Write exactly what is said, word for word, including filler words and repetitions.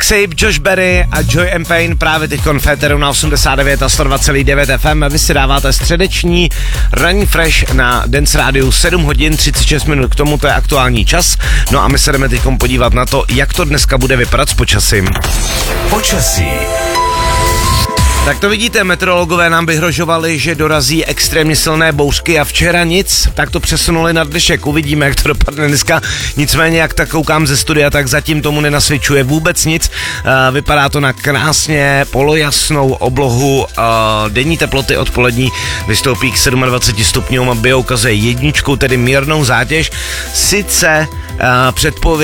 Sape, Josh Berry a Joy and Pain právě teď konfeteru na osmdesát devět a sto dva celá devět F M. Vy si dáváte středeční ranní fresh na Dance Rádiu, sedm hodin třicet šest minut, k tomu to je aktuální čas. No a my se jdeme teď podívat na to, jak to dneska bude vypadat s počasím. Počasí. Tak to vidíte, meteorologové nám vyhrožovali, že dorazí extrémně silné bouřky a včera nic, tak to přesunuli na dnešek, uvidíme, jak to dopadne dneska. Nicméně, jak tak koukám ze studia, tak zatím tomu nenasvědčuje vůbec nic. Vypadá to na krásně polojasnou oblohu, denní teploty odpolední vystoupí k dvaceti sedmi stupňům a bio ukazuje jedničku, tedy mírnou zátěž. Sice předpověď